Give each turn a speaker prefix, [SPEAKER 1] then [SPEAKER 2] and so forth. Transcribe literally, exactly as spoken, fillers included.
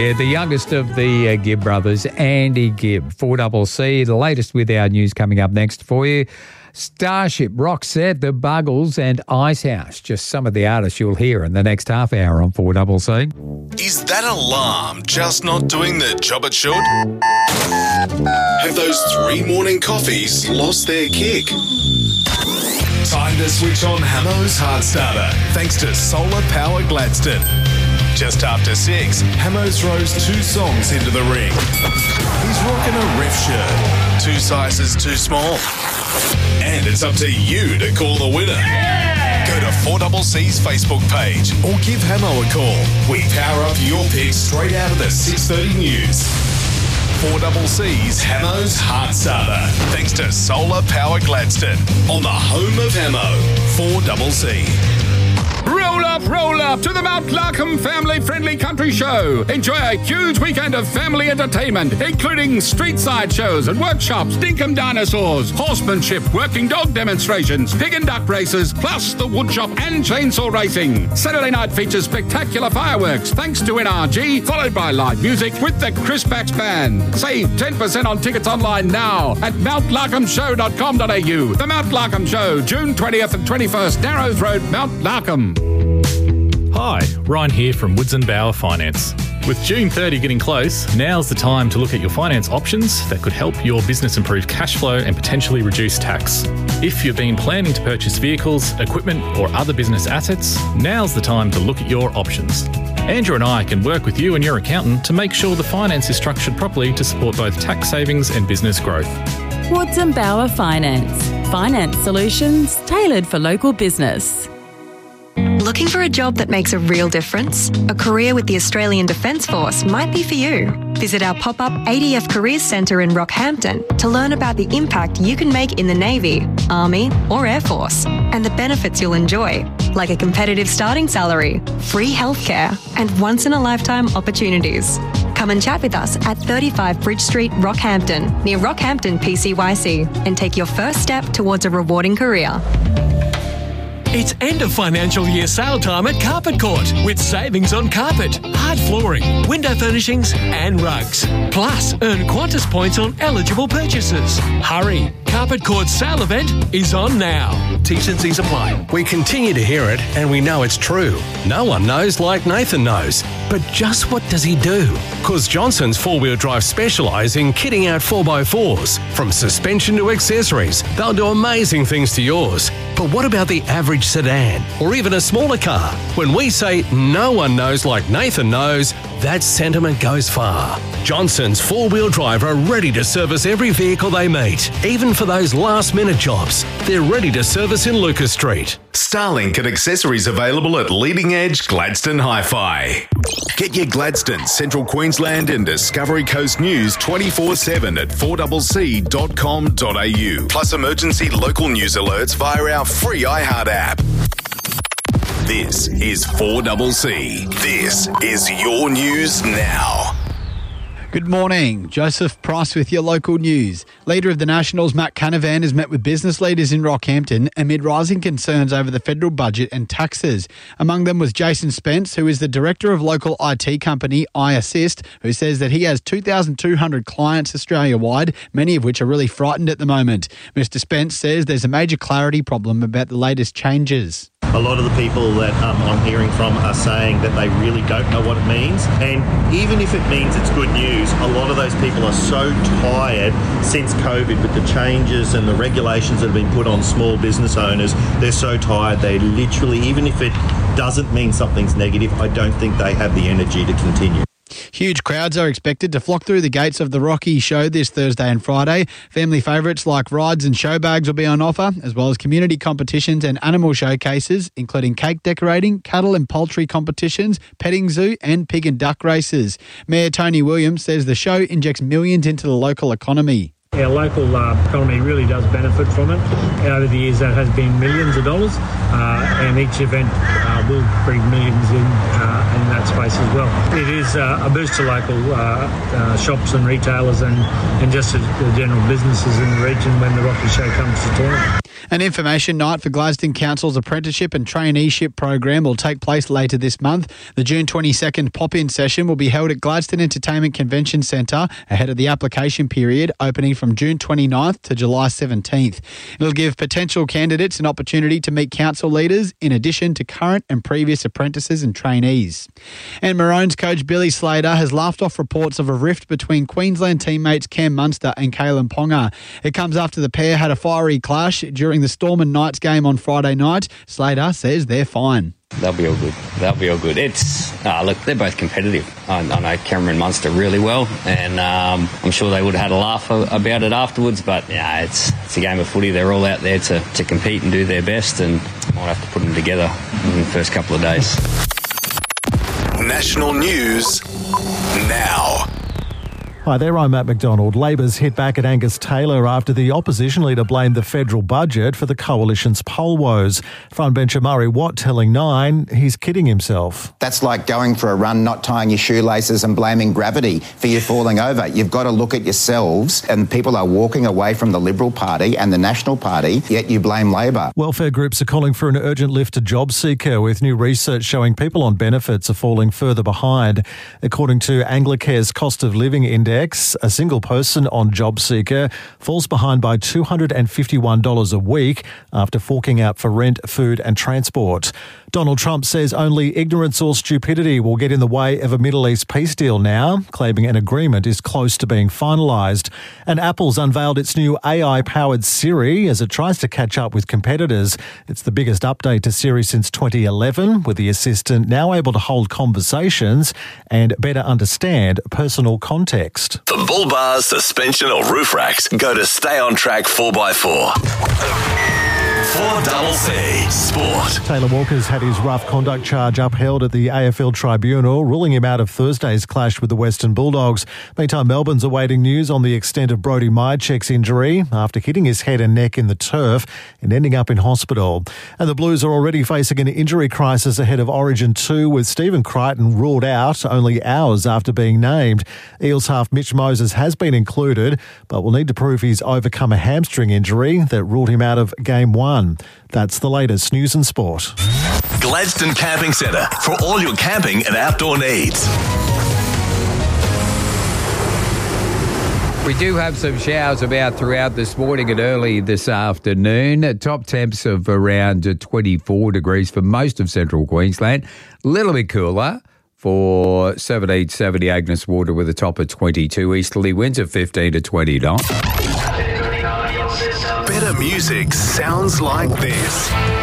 [SPEAKER 1] Yeah, the youngest of the uh, Gibb brothers, Andy Gibb, four C C. The latest with our news coming up next for you. Starship, Roxette, The Buggles and Icehouse. Just some of the artists you'll hear in the next half hour on four C C.
[SPEAKER 2] Is that alarm just not doing the job it should? Have those three morning coffees lost their kick? Time to switch on Hamo's Heart Starter, thanks to Solar Power Gladstone. Just after six, Hamo throws two songs into the ring. He's rocking a ref shirt, two sizes too small. And it's up to you to call the winner. Yeah! Go to four C C's Facebook page or give Hamo a call. We power up your picks straight out of the six thirty news. four C C's Hamo's Heart Starter, thanks to Solar Power Gladstone on the home of Hamo, four C C.
[SPEAKER 3] Roll up, roll up to the Mount Larkham family-friendly country show. Enjoy a huge weekend of family entertainment, including street-side shows and workshops, dinkum dinosaurs, horsemanship, working dog demonstrations, pig and duck races, plus the woodshop and chainsaw racing. Saturday night features spectacular fireworks, thanks to N R G, followed by live music with the Chris Bax Band. Save ten percent on tickets online now at mount larkham show dot com dot a u. The Mount Larkham Show, June twentieth and twenty-first, Narrows Road, Mount Larkham.
[SPEAKER 4] Hi, Ryan here from Woods and Bower Finance. With June thirtieth getting close, now's the time to look at your finance options that could help your business improve cash flow and potentially reduce tax. If you've been planning to purchase vehicles, equipment or other business assets, now's the time to look at your options. Andrew and I can work with you and your accountant to make sure the finance is structured properly to support both tax savings and business growth.
[SPEAKER 5] Woods and Bower Finance. Finance solutions tailored for local business.
[SPEAKER 6] Looking for a job that makes a real difference? A career with the Australian Defence Force might be for you. Visit our pop-up A D F Careers Centre in Rockhampton to learn about the impact you can make in the Navy, Army or Air Force and the benefits you'll enjoy, like a competitive starting salary, free healthcare and once-in-a-lifetime opportunities. Come and chat with us at thirty-five Bridge Street, Rockhampton, near Rockhampton P C Y C, and take your first step towards a rewarding career.
[SPEAKER 7] It's end of financial year sale time at Carpet Court with savings on carpet, hard flooring, window furnishings and rugs. Plus, earn Qantas points on eligible purchases. Hurry! Carpet Court's sale event is on now. T's and C's apply.
[SPEAKER 8] We continue to hear it and we know it's true. No one knows like Nathan knows. But just what does he do? Because Johnson's four-wheel drive specialise in kitting out four by fours. From suspension to accessories, they'll do amazing things to yours. But what about the average sedan or even a smaller car? When we say no one knows like Nathan knows, that sentiment goes far. Johnson's four-wheel drive are ready to service every vehicle they meet, even for those last-minute jobs. They're ready to service in Lucas Street.
[SPEAKER 2] Starlink and accessories available at Leading Edge Gladstone Hi-Fi. Get your Gladstone, Central Queensland and Discovery Coast news twenty-four seven at four c c dot com dot a u. Plus emergency local news alerts via our free iHeart app. This is four C C. This is your news now.
[SPEAKER 9] Good morning. Joseph Price with your local news. Leader of the Nationals, Matt Canavan, has met with business leaders in Rockhampton amid rising concerns over the federal budget and taxes. Among them was Jason Spence, who is the director of local I T company iAssist, who says that he has two thousand two hundred clients Australia-wide, many of which are really frightened at the moment. Mister Spence says there's a major clarity problem about the latest changes.
[SPEAKER 10] A lot of the people that um, I'm hearing from are saying that they really don't know what it means. And even if it means it's good news, a lot of those people are so tired since COVID with the changes and the regulations that have been put on small business owners. They're so tired. They literally, even if it doesn't mean something's negative, I don't think they have the energy to continue.
[SPEAKER 9] Huge crowds are expected to flock through the gates of the Rocky Show this Thursday and Friday. Family favourites like rides and show bags will be on offer, as well as community competitions and animal showcases, including cake decorating, cattle and poultry competitions, petting zoo and pig and duck races. Mayor Tony Williams says the show injects millions into the local economy.
[SPEAKER 11] Our local uh, economy really does benefit from it. Over the years, that has been millions of dollars, uh, and each event uh, will bring millions in uh, in that space as well. It is uh, a boost to local uh, uh, shops and retailers and, and just the general businesses in the region when the Rocky Show comes to town.
[SPEAKER 9] An information night for Gladstone Council's apprenticeship and traineeship program will take place later this month. The June twenty-second pop-in session will be held at Gladstone Entertainment Convention Centre ahead of the application period opening from June twenty-ninth to July seventeenth. It'll give potential candidates an opportunity to meet council leaders in addition to current and previous apprentices and trainees. And Maroons coach Billy Slater has laughed off reports of a rift between Queensland teammates Cam Munster and Kalen Ponga. It comes after the pair had a fiery clash during the Storm and Knights game on Friday night. Slater says they're fine.
[SPEAKER 12] They'll be all good. They'll be all good. It's uh, look, they're both competitive. I, I know Cameron Munster really well, and um, I'm sure they would have had a laugh about it afterwards. But yeah, it's it's a game of footy. They're all out there to, to compete and do their best, and might have to put them together in the first couple of days.
[SPEAKER 2] National news now.
[SPEAKER 13] Hi there, I'm Matt McDonald. Labor's hit back at Angus Taylor after the opposition leader blamed the federal budget for the coalition's poll woes. Frontbencher Murray Watt telling Nine he's kidding himself.
[SPEAKER 14] That's like going for a run, not tying your shoelaces and blaming gravity for you falling over. You've got to look at yourselves, and people are walking away from the Liberal Party and the National Party, yet you blame Labor.
[SPEAKER 13] Welfare groups are calling for an urgent lift to JobSeeker, with new research showing people on benefits are falling further behind. According to Anglicare's cost of living index, a single person on JobSeeker falls behind by two hundred fifty-one dollars a week after forking out for rent, food and transport. Donald Trump says only ignorance or stupidity will get in the way of a Middle East peace deal now, claiming an agreement is close to being finalised. And Apple's unveiled its new A I-powered Siri as it tries to catch up with competitors. It's the biggest update to Siri since twenty eleven, with the assistant now able to hold conversations and better understand personal context.
[SPEAKER 2] For bull bars, suspension or roof racks, go to Stay On Track four by four. four C C Sport.
[SPEAKER 13] Taylor Walker's had his rough conduct charge upheld at the A F L Tribunal, ruling him out of Thursday's clash with the Western Bulldogs. Meantime, Melbourne's awaiting news on the extent of Brodie Myercheck's injury after hitting his head and neck in the turf and ending up in hospital. And the Blues are already facing an injury crisis ahead of Origin two, with Stephen Crichton ruled out only hours after being named. Eels half Mitch Moses has been included, but will need to prove he's overcome a hamstring injury that ruled him out of game one. That's the latest news and sport.
[SPEAKER 2] Gladstone Camping Centre for all your camping and outdoor needs.
[SPEAKER 1] We do have some showers about throughout this morning and early this afternoon. Top temps of around twenty-four degrees for most of central Queensland. A little bit cooler for seventeen seventy Agnes Water with a top of twenty-two. Easterly winds of fifteen to twenty-nine.
[SPEAKER 2] Better music sounds like this.